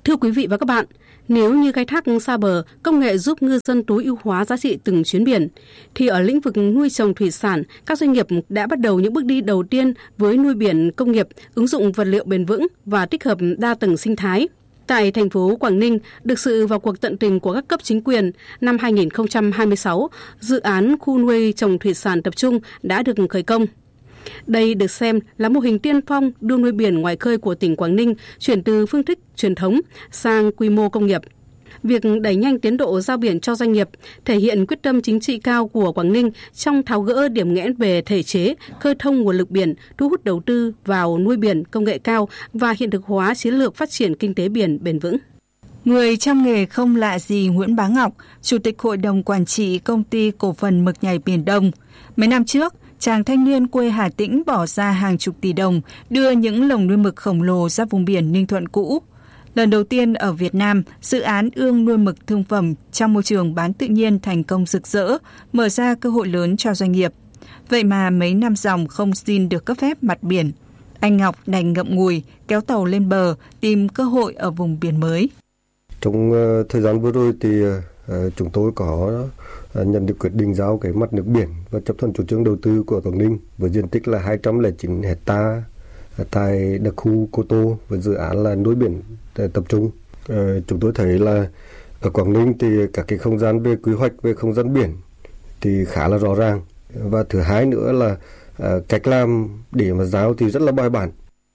Thưa quý vị và các bạn, nếu như khai thác xa bờ, công nghệ giúp ngư dân tối ưu hóa giá trị từng chuyến biển, thì ở lĩnh vực nuôi trồng thủy sản, các doanh nghiệp đã bắt đầu những bước đi đầu tiên với nuôi biển công nghiệp, ứng dụng vật liệu bền vững và tích hợp đa tầng sinh thái. Tại thành phố Quảng Ninh, được sự vào cuộc tận tình của các cấp chính quyền, năm 2026, dự án khu nuôi trồng thủy sản tập trung đã được khởi công. Đây được xem là mô hình tiên phong đưa nuôi biển ngoài khơi của tỉnh Quảng Ninh chuyển từ phương thức truyền thống sang quy mô công nghiệp. Việc đẩy nhanh tiến độ giao biển cho doanh nghiệp thể hiện quyết tâm chính trị cao của Quảng Ninh trong tháo gỡ điểm nghẽn về thể chế, khơi thông nguồn lực biển, thu hút đầu tư vào nuôi biển công nghệ cao và hiện thực hóa chiến lược phát triển kinh tế biển bền vững. Người trong nghề không lạ gì Nguyễn Bá Ngọc, Chủ tịch Hội đồng Quản trị Công ty Cổ phần Mực nhảy Biển Đông. Mấy năm trước, chàng thanh niên quê Hà Tĩnh bỏ ra hàng chục tỷ đồng đưa những lồng nuôi mực khổng lồ ra vùng biển Ninh Thuận cũ. Lần đầu tiên ở Việt Nam, dự án ương nuôi mực thương phẩm trong môi trường bán tự nhiên thành công rực rỡ, mở ra cơ hội lớn cho doanh nghiệp. Vậy mà mấy năm dòng không xin được cấp phép mặt biển. Anh Ngọc đành ngậm ngùi, kéo tàu lên bờ, tìm cơ hội ở vùng biển mới. Trong thời gian vừa rồi thì chúng tôi có nhận được quyết định giao cái mặt nước biển và chấp thuận chủ trương đầu tư của Quảng Ninh với diện tích là 209 hectare tại đặc khu Cô Tô với dự án là nuôi biển tập trung. Chúng tôi thấy là ở Quảng Ninh thì các cái không gian về quy hoạch về không gian biển thì khá là rõ ràng, và thứ hai nữa là cách làm để mà giao thì rất là bài bản.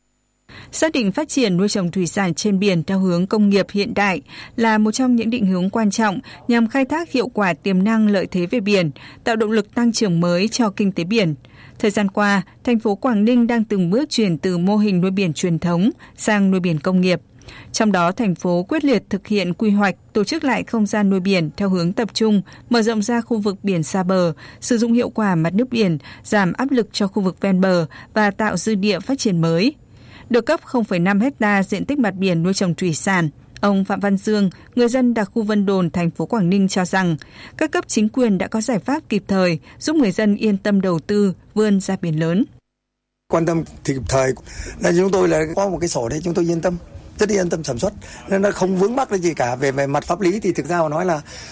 Xác định phát triển nuôi trồng thủy sản trên biển theo hướng công nghiệp hiện đại là một trong những định hướng quan trọng nhằm khai thác hiệu quả tiềm năng lợi thế về biển, tạo động lực tăng trưởng mới cho kinh tế biển. Thời gian qua, thành phố Quảng Ninh đang từng bước chuyển từ mô hình nuôi biển truyền thống sang nuôi biển công nghiệp. Trong đó, thành phố quyết liệt thực hiện quy hoạch, tổ chức lại không gian nuôi biển theo hướng tập trung, mở rộng ra khu vực biển xa bờ, sử dụng hiệu quả mặt nước biển, giảm áp lực cho khu vực ven bờ và tạo dư địa phát triển mới. Được cấp 0,5 hectare diện tích mặt biển nuôi trồng thủy sản, ông Phạm Văn Dương, người dân đặc khu Vân Đồn, thành phố Quảng Ninh cho rằng các cấp chính quyền đã có giải pháp kịp thời giúp người dân yên tâm đầu tư, vươn ra biển lớn. Quan tâm thì kịp thời, là chúng tôi là có một cái sổ đấy chúng tôi yên tâm, rất yên tâm sản xuất, nên nó không vướng mắc cái gì cả. Về mặt pháp lý thì thực ra mà nói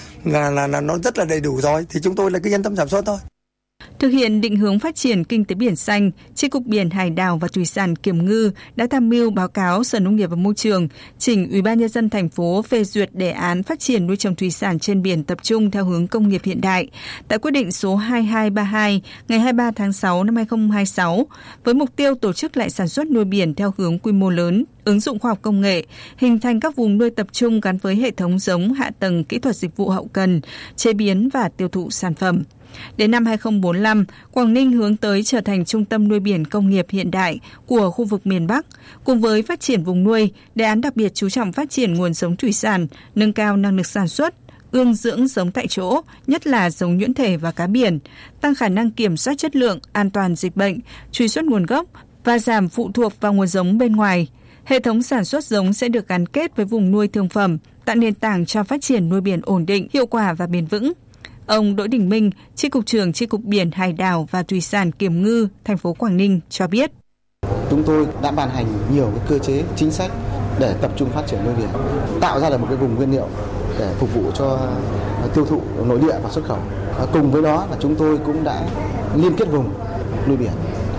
là nó rất là đầy đủ rồi, thì chúng tôi là cứ yên tâm sản xuất thôi. Thực hiện định hướng phát triển kinh tế biển xanh, Chi cục Biển, Hải đảo và Thủy sản Kiểm ngư đã tham mưu báo cáo Sở Nông nghiệp và Môi trường, trình Ủy ban nhân dân thành phố phê duyệt đề án phát triển nuôi trồng thủy sản trên biển tập trung theo hướng công nghiệp hiện đại tại quyết định số 2232 ngày 23 tháng 6 năm 2026 với mục tiêu tổ chức lại sản xuất nuôi biển theo hướng quy mô lớn, ứng dụng khoa học công nghệ, hình thành các vùng nuôi tập trung gắn với hệ thống giống, hạ tầng, kỹ thuật dịch vụ hậu cần, chế biến và tiêu thụ sản phẩm. Đến năm 2045, Quảng Ninh hướng tới trở thành trung tâm nuôi biển công nghiệp hiện đại của khu vực miền Bắc. Cùng với phát triển vùng nuôi, đề án đặc biệt chú trọng phát triển nguồn giống thủy sản, nâng cao năng lực sản xuất, ương dưỡng giống tại chỗ, nhất là giống nhuyễn thể và cá biển, tăng khả năng kiểm soát chất lượng, an toàn dịch bệnh, truy xuất nguồn gốc và giảm phụ thuộc vào nguồn giống bên ngoài. Hệ thống sản xuất giống sẽ được gắn kết với vùng nuôi thương phẩm, tạo nền tảng cho phát triển nuôi biển ổn định, hiệu quả và bền vững. Ông Đỗ Đình Minh, Chi cục trưởng Chi cục Biển, Hải đảo và Thủy sản Kiểm ngư, thành phố Quảng Ninh cho biết. Chúng tôi đã ban hành nhiều cái cơ chế chính sách để tập trung phát triển nuôi biển, tạo ra được một cái vùng nguyên liệu để phục vụ cho tiêu thụ nội địa và xuất khẩu. Cùng với đó là chúng tôi cũng đã liên kết vùng nuôi biển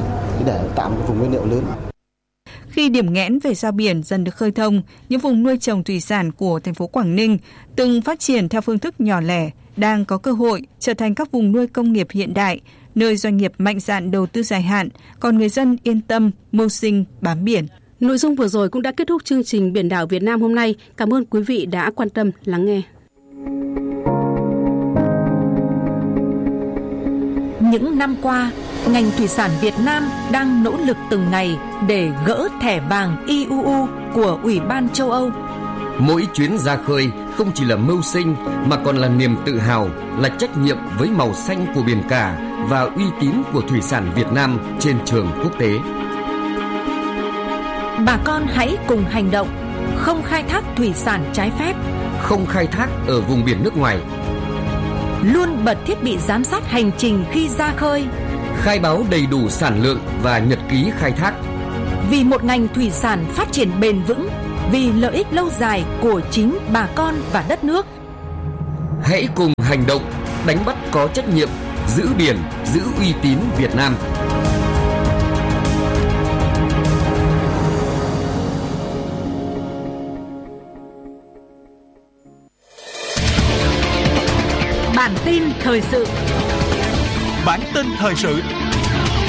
để tạo một vùng nguyên liệu lớn. Khi điểm nghẽn về giao biển dần được khơi thông, những vùng nuôi trồng thủy sản của thành phố Quảng Ninh từng phát triển theo phương thức nhỏ lẻ đang có cơ hội trở thành các vùng nuôi công nghiệp hiện đại, nơi doanh nghiệp mạnh dạn đầu tư dài hạn, còn người dân yên tâm mưu sinh bám biển. Nội dung vừa rồi cũng đã kết thúc chương trình Biển đảo Việt Nam hôm nay. Cảm ơn quý vị đã quan tâm lắng nghe. Những năm qua, ngành thủy sản Việt Nam đang nỗ lực từng ngày để gỡ thẻ vàng IUU của Ủy ban châu Âu. Mỗi chuyến ra khơi không chỉ là mưu sinh mà còn là niềm tự hào, là trách nhiệm với màu xanh của biển cả và uy tín của thủy sản Việt Nam trên trường quốc tế. Bà con hãy cùng hành động, không khai thác thủy sản trái phép, không khai thác ở vùng biển nước ngoài, luôn bật thiết bị giám sát hành trình khi ra khơi, khai báo đầy đủ sản lượng và nhật ký khai thác. Vì một ngành thủy sản phát triển bền vững, vì lợi ích lâu dài của chính bà con và đất nước. Hãy cùng hành động, đánh bắt có trách nhiệm, giữ biển, giữ uy tín Việt Nam. Bản tin thời sự. Bản tin thời sự